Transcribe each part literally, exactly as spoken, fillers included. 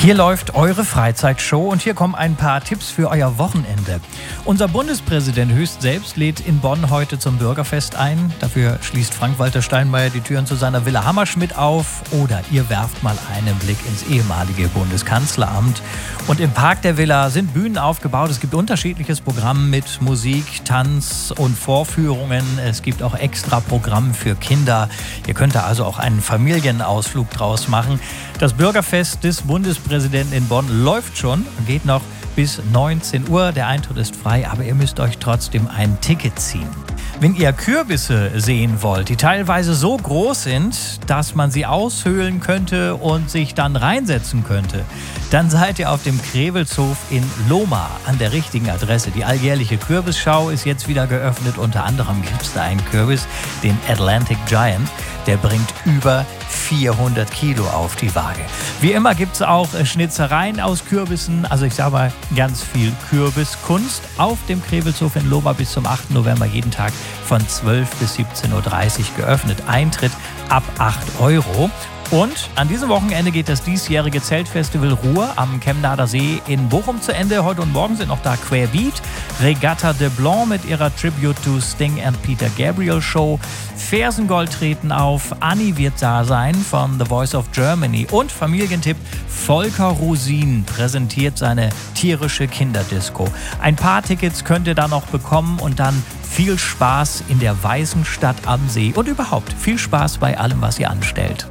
Hier läuft eure Freizeitshow und hier kommen ein paar Tipps für euer Wochenende. Unser Bundespräsident Höchst selbst lädt in Bonn heute zum Bürgerfest ein. Dafür schließt Frank-Walter Steinmeier die Türen zu seiner Villa Hammerschmidt auf. Oder ihr werft mal einen Blick ins ehemalige Bundeskanzleramt. Und im Park der Villa sind Bühnen aufgebaut. Es gibt unterschiedliches Programm mit Musik, Tanz und Vorführungen. Es gibt auch extra Programm für Kinder. Ihr könnt da also auch einen Familienausflug draus machen. Das Bürgerfest des Bundespräsidenten in Bonn läuft schon und geht noch bis neunzehn Uhr. Der Eintritt ist frei, aber ihr müsst euch trotzdem ein Ticket ziehen. Wenn ihr Kürbisse sehen wollt, die teilweise so groß sind, dass man sie aushöhlen könnte und sich dann reinsetzen könnte, dann seid ihr auf dem Krewelshof in Lohmar an der richtigen Adresse. Die alljährliche Kürbisschau ist jetzt wieder geöffnet. Unter anderem gibt es da einen Kürbis, den Atlantic Giant. Der bringt über vierhundert Kilo auf die Waage. Wie immer gibt es auch Schnitzereien aus Kürbissen. Also ich sage mal, ganz viel Kürbiskunst auf dem Krewelshof in Lohmar bis zum achten November jeden Tag von zwölf bis siebzehn Uhr dreißig geöffnet. Eintritt ab acht Euro. Und an diesem Wochenende geht das diesjährige Zeltfestival Ruhr am Chemnader See in Bochum zu Ende. Heute und morgen sind noch da Querbeat, Regatta de Blanc mit ihrer Tribute to Sting and Peter Gabriel Show. Fersengold treten auf, Anni wird da sein von The Voice of Germany. Und Familientipp, Volker Rosin präsentiert seine tierische Kinderdisco. Ein paar Tickets könnt ihr da noch bekommen und dann viel Spaß in der weißen Stadt am See. Und überhaupt viel Spaß bei allem, was ihr anstellt.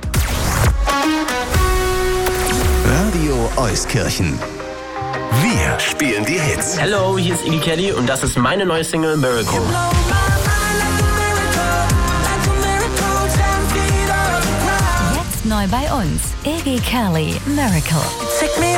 Radio Euskirchen. Wir spielen die Hits. Hallo, hier ist Iggy Kelly und das ist meine neue Single Miracle. Jetzt neu bei uns, Iggy Kelly, Miracle.